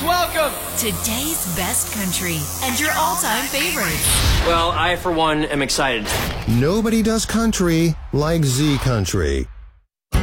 welcome today's best country and your all-time favorites. Well, I, for one, am excited. Nobody does country like Z Country.